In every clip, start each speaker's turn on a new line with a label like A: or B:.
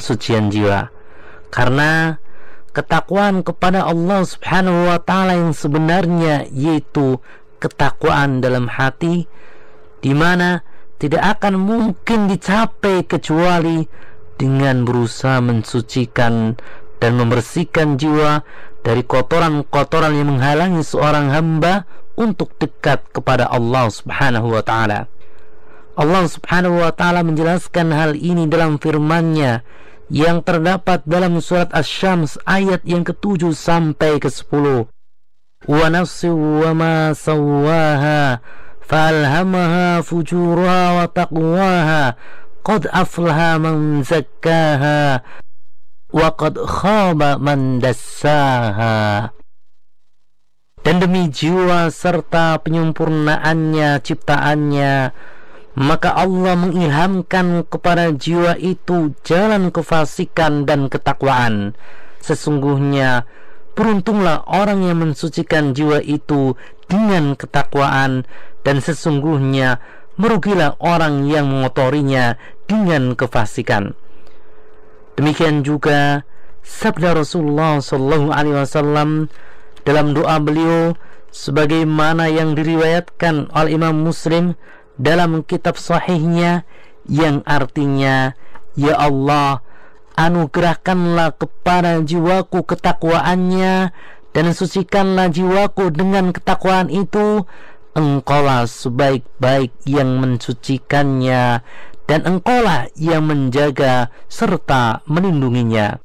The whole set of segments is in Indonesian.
A: pensucian jiwa. Karena ketakwaan kepada Allah Subhanahu wa ta'ala yang sebenarnya yaitu ketakwaan dalam hati, di mana tidak akan mungkin dicapai kecuali dengan berusaha mensucikan dan membersihkan jiwa dari kotoran-kotoran yang menghalangi seorang hamba untuk dekat kepada Allah Subhanahu wa ta'ala. Allah Subhanahu wa ta'ala menjelaskan hal ini dalam firman-Nya yang terdapat dalam surat Asy-Syams ayat yang ke-7 sampai ke-10. Wa nafsin wa ma sawwaha falhamaha fujuraha wa taqwaha qad aflaha man zakkaha wa qad khaba man dassaha. Dan demi jiwa serta penyempurnaannya ciptaannya, maka Allah mengilhamkan kepada jiwa itu jalan kefasikan dan ketakwaan. Sesungguhnya beruntunglah orang yang mensucikan jiwa itu dengan ketakwaan, dan sesungguhnya merugilah orang yang mengotorinya dengan kefasikan. Demikian juga sabda Rasulullah SAW dalam doa beliau sebagaimana yang diriwayatkan oleh Imam Muslim dalam kitab sahihnya, yang artinya, ya Allah, anugerahkanlah kepada jiwaku ketakwaannya dan sucikanlah jiwaku dengan ketakwaan itu. Engkaulah sebaik-baik yang mensucikannya, dan engkaulah yang menjaga serta melindunginya.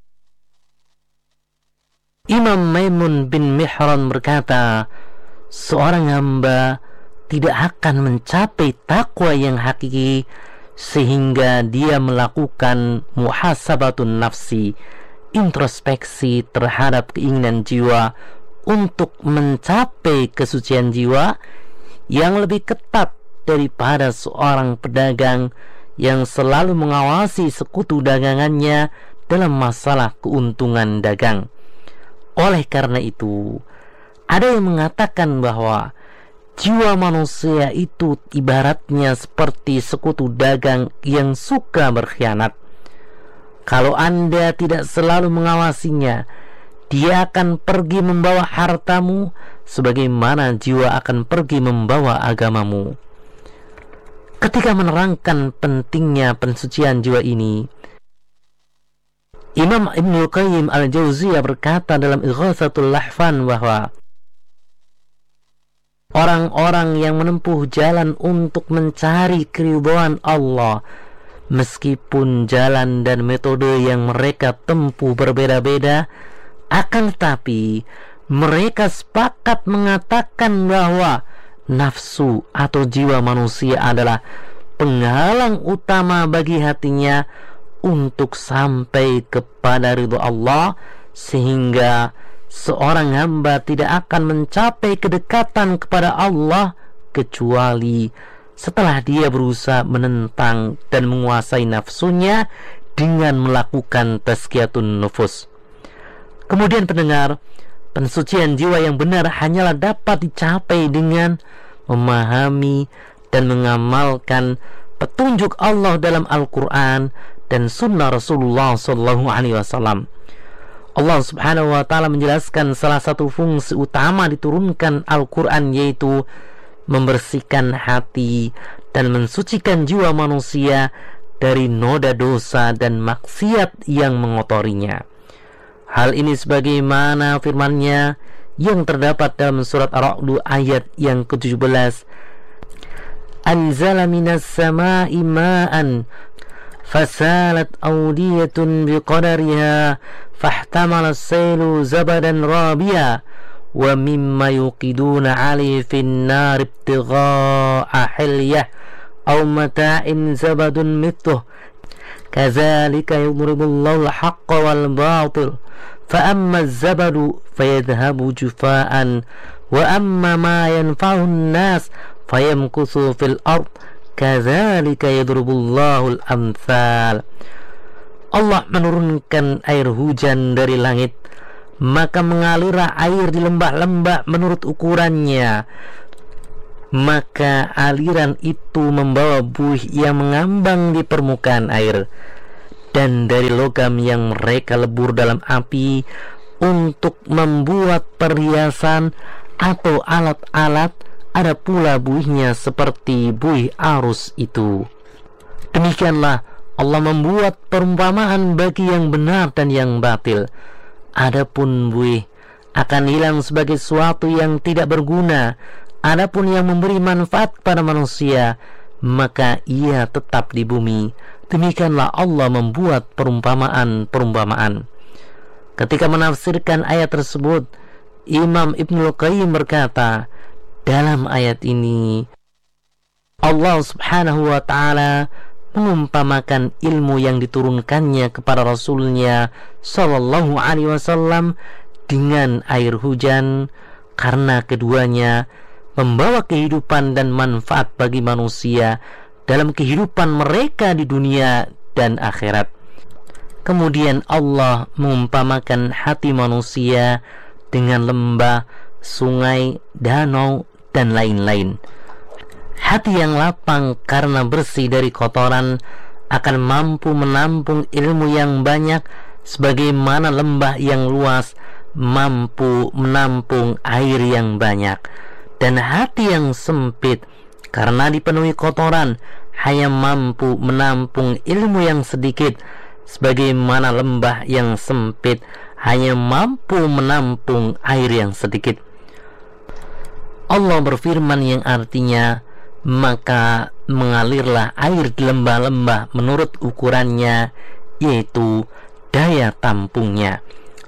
A: Imam Maimun bin Mihran berkata, seorang hamba tidak akan mencapai takwa yang hakiki sehingga dia melakukan muhasabatun nafsi, introspeksi terhadap keinginan jiwa untuk mencapai kesucian jiwa yang lebih ketat daripada seorang pedagang yang selalu mengawasi sekutu dagangannya dalam masalah keuntungan dagang. Oleh karena itu, ada yang mengatakan bahwa jiwa manusia itu ibaratnya seperti sekutu dagang yang suka berkhianat. Kalau Anda tidak selalu mengawasinya, dia akan pergi membawa hartamu sebagaimana jiwa akan pergi membawa agamamu. Ketika menerangkan pentingnya pensucian jiwa ini, Imam Ibnul Qayyim Al-Jauziyah berkata dalam Ighatsatul Lahfan bahwa orang-orang yang menempuh jalan untuk mencari keridhaan Allah, meskipun jalan dan metode yang mereka tempuh berbeda-beda, akan tetapi mereka sepakat mengatakan bahwa nafsu atau jiwa manusia adalah penghalang utama bagi hatinya untuk sampai kepada ridha Allah, sehingga seorang hamba tidak akan mencapai kedekatan kepada Allah kecuali setelah dia berusaha menentang dan menguasai nafsunya dengan melakukan tazkiyatun nufus. Kemudian pendengar, pensucian jiwa yang benar hanyalah dapat dicapai dengan memahami dan mengamalkan petunjuk Allah dalam Al-Quran dan sunnah Rasulullah SAW. Allah Subhanahu wa ta'ala menjelaskan salah satu fungsi utama diturunkan Al-Quran, yaitu membersihkan hati dan mensucikan jiwa manusia dari noda dosa dan maksiat yang mengotorinya. Hal ini sebagaimana firman-Nya yang terdapat dalam surat Ar-Ra'd ayat yang ke-17, Anzala minas sama'i ma'an fasalat awdiyatun biqadariha fahtamala as-sailu zabadan rabiya wa mimma yuqiduna 'alaihi fin nar ibtigha'a hilyah aw mata'in zabadun mithluh kadzalika yudribullahu al-haqqa wal batil fa amma az-zabadu fayadhhabu jufa'an wa amma ma yanfa'u an-nas fayamkuthu fil ard kadzalika yadribullahu al-amthal. Allah menurunkan air hujan dari langit, maka mengalirlah air di lembah-lembah menurut ukurannya. Maka aliran itu membawa buih yang mengambang di permukaan air. dan dari logam yang mereka lebur dalam api untuk membuat perhiasan atau alat-alat. Ada pula buihnya seperti buih arus itu. Demikianlah Allah membuat perumpamaan bagi yang benar dan yang batil. Adapun buih akan hilang sebagai sesuatu yang tidak berguna. Adapun yang memberi manfaat pada manusia, maka ia tetap di bumi. Demikianlah Allah membuat perumpamaan-perumpamaan. Ketika menafsirkan ayat tersebut, Imam Ibnul Qayyim berkata, dalam ayat ini Allah subhanahu wa ta'ala mengumpamakan ilmu yang diturunkannya kepada Rasulnya Sallallahu Alaihi Wasallam dengan air hujan, karena keduanya membawa kehidupan dan manfaat bagi manusia dalam kehidupan mereka di dunia dan akhirat. Kemudian Allah mengumpamakan hati manusia dengan lembah, sungai, danau, dan lain-lain. Hati yang lapang karena bersih dari kotoran akan mampu menampung ilmu yang banyak, sebagaimana lembah yang luas mampu menampung air yang banyak. Dan hati yang sempit karena dipenuhi kotoran hanya mampu menampung ilmu yang sedikit, sebagaimana lembah yang sempit hanya mampu menampung air yang sedikit. Allah berfirman yang artinya, maka mengalirlah air di lembah-lembah menurut ukurannya, yaitu daya tampungnya.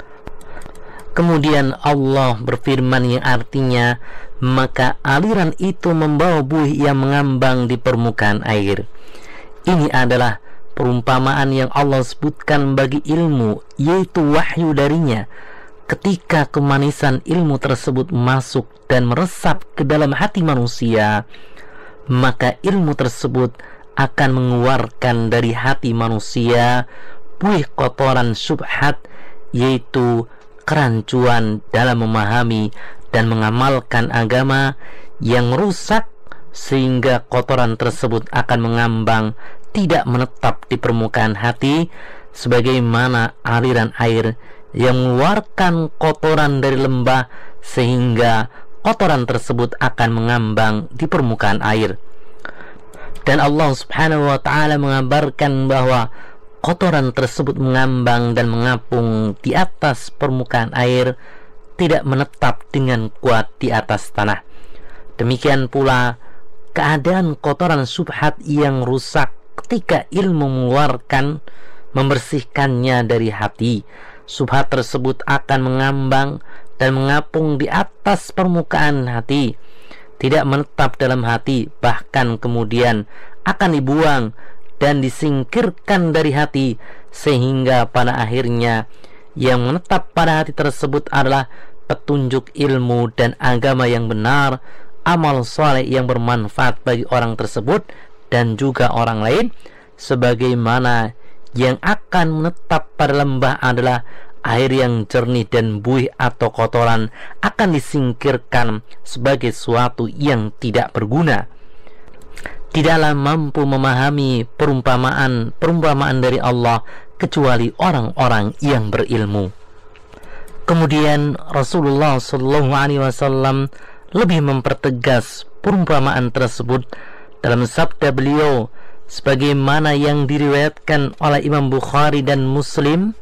A: Kemudian Allah berfirman yang artinya, maka aliran itu membawa buih yang mengambang di permukaan air. Ini adalah perumpamaan yang Allah sebutkan bagi ilmu, yaitu wahyu darinya. Ketika kemanisan ilmu tersebut masuk dan meresap ke dalam hati manusia, maka ilmu tersebut akan mengeluarkan dari hati manusia buih kotoran syubhat, yaitu kerancuan dalam memahami dan mengamalkan agama yang rusak, sehingga kotoran tersebut akan mengambang, tidak menetap di permukaan hati, sebagaimana aliran air yang mengeluarkan kotoran dari lembah, sehingga kotoran tersebut akan mengambang di permukaan air. Dan Allah subhanahu wa ta'ala mengabarkan bahwa kotoran tersebut mengambang dan mengapung di atas permukaan air, tidak menetap dengan kuat di atas tanah. Demikian pula keadaan kotoran syubhat yang rusak ketika ilmu mengeluarkan, membersihkannya dari hati. Syubhat tersebut akan mengambang dan mengapung di atas permukaan hati, tidak menetap dalam hati, bahkan kemudian akan dibuang dan disingkirkan dari hati, sehingga pada akhirnya yang menetap pada hati tersebut adalah petunjuk ilmu dan agama yang benar, amal soleh yang bermanfaat bagi orang tersebut dan juga orang lain, sebagaimana yang akan menetap pada lembah adalah air yang jernih, dan buih atau kotoran akan disingkirkan sebagai sesuatu yang tidak berguna. Tidaklah mampu memahami perumpamaan dari Allah kecuali orang-orang yang berilmu. Kemudian Rasulullah SAW lebih mempertegas perumpamaan tersebut dalam sabda beliau, sebagaimana yang diriwayatkan oleh Imam Bukhari dan Muslim,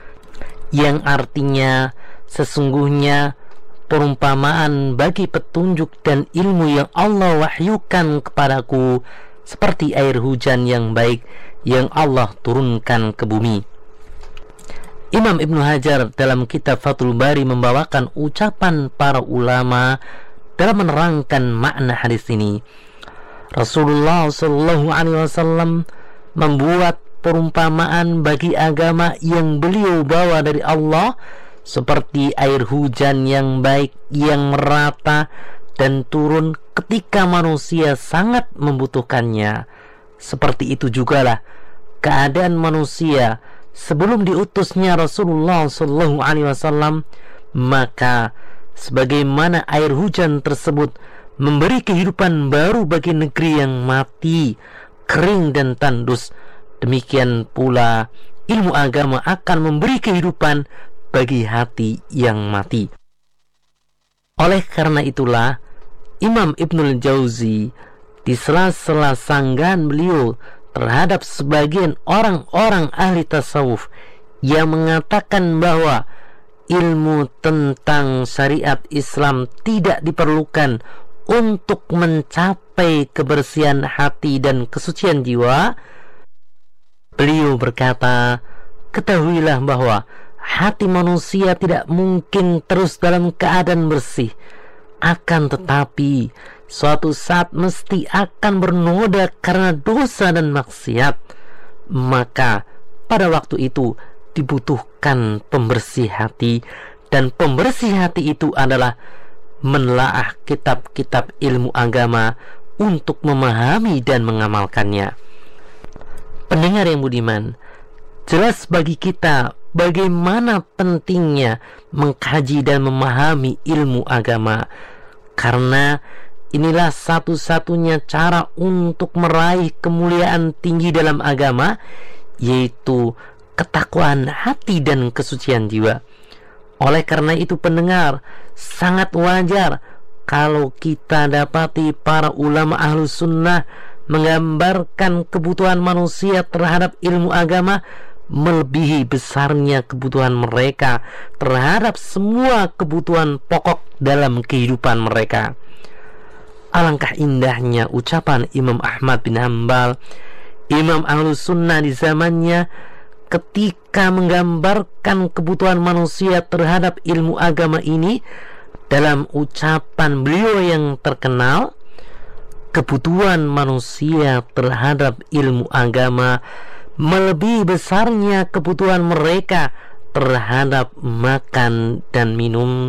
A: yang artinya, sesungguhnya perumpamaan bagi petunjuk dan ilmu yang Allah wahyukan kepadaku seperti air hujan yang baik yang Allah turunkan ke bumi. Imam Ibnu Hajar dalam kitab Fathul Bari membawakan ucapan para ulama dalam menerangkan makna hadis ini. Rasulullah SAW membuat perumpamaan bagi agama yang beliau bawa dari Allah seperti air hujan yang baik yang merata dan turun ketika manusia sangat membutuhkannya. Seperti itu jugalah keadaan manusia sebelum diutusnya Rasulullah SAW, maka sebagaimana air hujan tersebut memberi kehidupan baru bagi negeri yang mati, kering dan tandus, demikian pula ilmu agama akan memberi kehidupan bagi hati yang mati. Oleh karena itulah Imam Ibnul Jauzi di sela-sela sanggahan beliau terhadap sebagian orang-orang ahli tasawuf yang mengatakan bahwa ilmu tentang syariat Islam tidak diperlukan untuk mencapai kebersihan hati dan kesucian jiwa, beliau berkata, ketahuilah bahwa hati manusia tidak mungkin terus dalam keadaan bersih, akan tetapi suatu saat mesti akan bernoda karena dosa dan maksiat. Maka pada waktu itu dibutuhkan pembersih hati, dan pembersih hati itu adalah menelaah kitab-kitab ilmu agama untuk memahami dan mengamalkannya. Pendengar yang budiman, jelas bagi kita bagaimana pentingnya mengkaji dan memahami ilmu agama, karena inilah satu-satunya cara untuk meraih kemuliaan tinggi dalam agama, yaitu ketakwaan hati dan kesucian jiwa. Oleh karena itu pendengar, sangat wajar kalau kita dapati para ulama ahlu sunnah menggambarkan kebutuhan manusia terhadap ilmu agama melebihi besarnya kebutuhan mereka terhadap semua kebutuhan pokok dalam kehidupan mereka. Alangkah indahnya ucapan Imam Ahmad bin Hanbal, Imam Ahlus Sunnah di zamannya, ketika menggambarkan kebutuhan manusia terhadap ilmu agama ini dalam ucapan beliau yang terkenal, kebutuhan manusia terhadap ilmu agama melebihi besarnya kebutuhan mereka terhadap makan dan minum,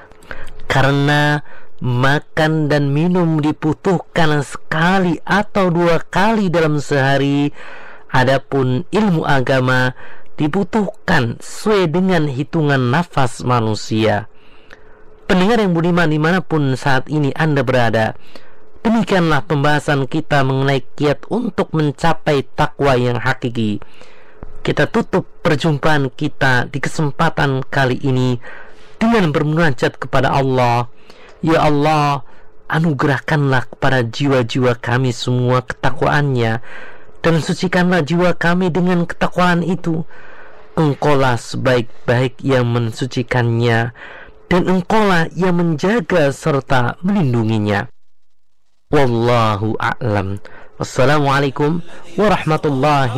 A: karena makan dan minum dibutuhkan sekali atau 2 kali dalam sehari. Adapun ilmu agama dibutuhkan sesuai dengan hitungan nafas manusia. Pendengar yang budiman dimanapun saat ini Anda berada, demikianlah pembahasan kita mengenai kiat untuk mencapai takwa yang hakiki. Kita tutup perjumpaan kita di kesempatan kali ini dengan bermunajat kepada Allah. Ya Allah, anugerahkanlah kepada jiwa-jiwa kami semua ketakwaannya, dan sucikanlah jiwa kami dengan ketakwaan itu. Engkaulah sebaik-baik yang mensucikannya, dan Engkaulah yang menjaga serta melindunginya. Wallahu a'lam. Wassalamualaikum warahmatullahi